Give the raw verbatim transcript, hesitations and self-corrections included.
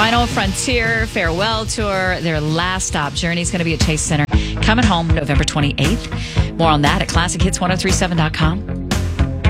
Final Frontier Farewell Tour. Their last stop journey is going to be at Chase Center. Coming home November twenty-eighth. More on that at classic hits ten thirty-seven dot com.